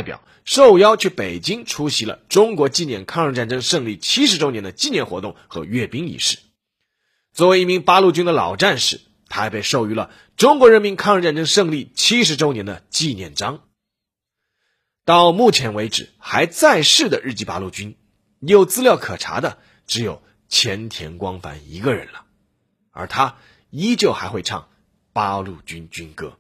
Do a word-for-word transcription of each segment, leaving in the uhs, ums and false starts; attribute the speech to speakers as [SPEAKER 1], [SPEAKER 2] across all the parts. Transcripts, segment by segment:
[SPEAKER 1] 代表受邀去北京出席了中国纪念抗日战争胜利七十周年的纪念活动和阅兵仪式。作为一名八路军的老战士，他还被授予了中国人民抗日战争胜利七十周年的纪念章。到目前为止还在世的日籍八路军，有资料可查的只有前田光帆一个人了，而他依旧还会唱八路军军歌。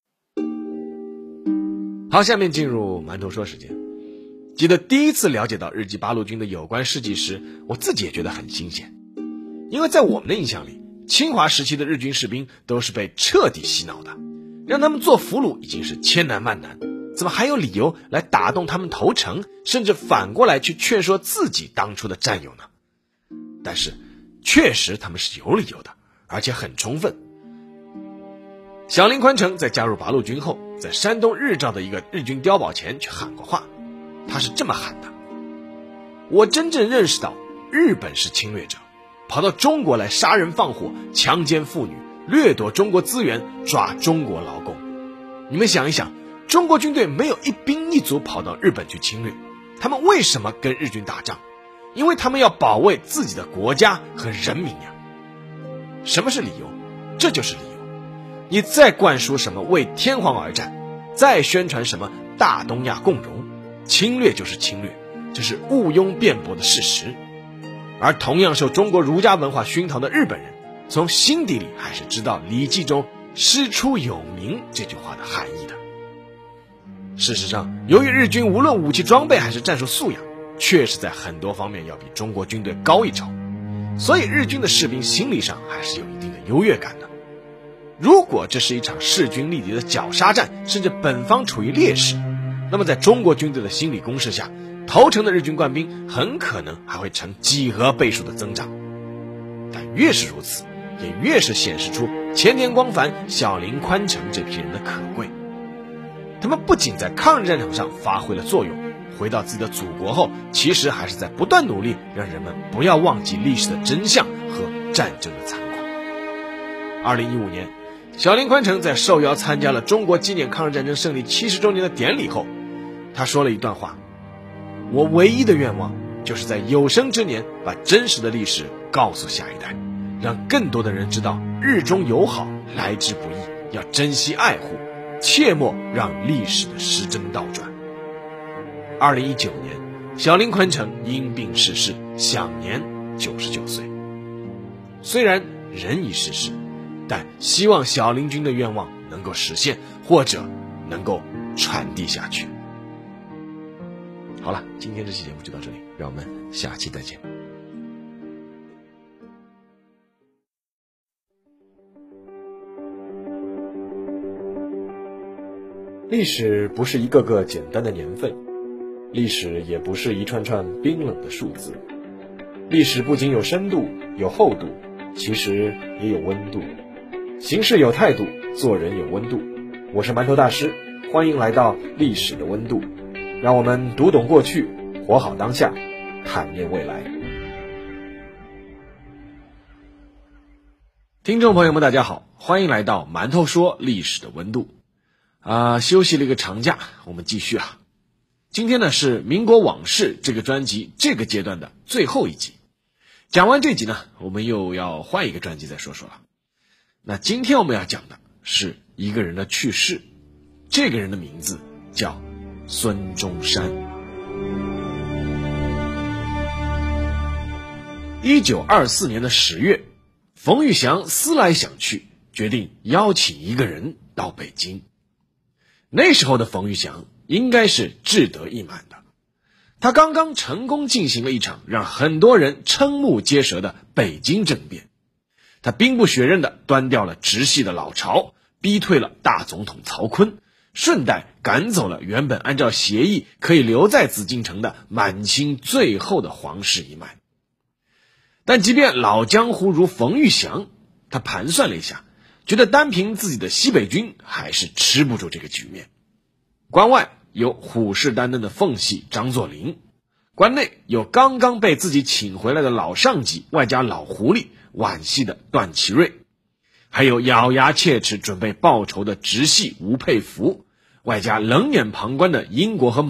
[SPEAKER 1] 好，下面进入馒头说时间。记得第一次了解到日籍八路军的有关事迹时，我自己也觉得很新鲜。因为在我们的印象里，侵华时期的日军士兵都是被彻底洗脑的，让他们做俘虏已经是千难万难，怎么还有理由来打动他们投诚，甚至反过来去劝说自己当初的战友呢？但是确实他们是有理由的，而且很充分。小林宽成在加入八路军后，在山东日照的一个日军碉堡前去喊过话，他是这么喊的：我真正认识到日本是侵略者，跑到中国来杀人放火，强奸妇女，掠夺中国资源，抓中国劳工。你们想一想，中国军队没有一兵一卒跑到日本去侵略，他们为什么跟日军打仗？因为他们要保卫自己的国家和人民呀。什么是理由？这就是理由。你再灌输什么为天皇而战，再宣传什么大东亚共荣，侵略就是侵略，这是毋庸辩驳的事实。而同样受中国儒家文化熏陶的日本人，从心底里还是知道《礼记》中师出有名这句话的含义的。事实上，由于日军无论武器装备还是战术素养，确实在很多方面要比中国军队高一筹，所以日军的士兵心理上还是有一定的优越感的。如果这是一场势均力敌的绞杀战，甚至本方处于劣势，那么在中国军队的心理攻势下，投诚的日军官兵很可能还会呈几何倍数的增长。但越是如此，也越是显示出前田光帆、小林宽成这批人的可贵。他们不仅在抗日战场上发挥了作用，回到自己的祖国后，其实还是在不断努力让人们不要忘记历史的真相和战争的残酷。二零一五年，小林宽成在受邀参加了中国纪念抗日战争胜利七十周年的典礼后，他说了一段话：我唯一的愿望就是在有生之年把真实的历史告诉下一代，让更多的人知道日中友好来之不易，要珍惜爱护，切莫让历史的时针倒转。二零一九年，小林宽成因病逝世，享年九十九岁。虽然人已逝世，但希望小林军的愿望能够实现，或者能够传递下去。好了，今天这期节目就到这里，让我们下期再见。历史不是一个个简单的年份，历史也不是一串串冰冷的数字。历史不仅有深度有厚度，其实也有温度。行事有态度，做人有温度。我是馒头大师，欢迎来到历史的温度，让我们读懂过去，活好当下，坦面未来。听众朋友们大家好，欢迎来到馒头说历史的温度。啊、呃，休息了一个长假，我们继续啊。今天呢是民国往事这个专辑这个阶段的最后一集。讲完这集呢，我们又要换一个专辑再说说了。那今天我们要讲的是一个人的去世，这个人的名字叫孙中山。一九二四年的十月，冯玉祥思来想去，决定邀请一个人到北京。那时候的冯玉祥应该是志得意满的，他刚刚成功进行了一场让很多人瞠目结舌的北京政变。他兵不血刃地端掉了直系的老巢，逼退了大总统曹锟，顺带赶走了原本按照协议可以留在紫禁城的满清最后的皇室一脉。但即便老江湖如冯玉祥，他盘算了一下，觉得单凭自己的西北军还是吃不住这个局面。关外有虎视眈眈的奉系张作霖，关内有刚刚被自己请回来的老上级外加老狐狸皖系的段祺瑞，还有咬牙切齿准备报仇的直系吴佩孚，外加冷眼旁观的英国和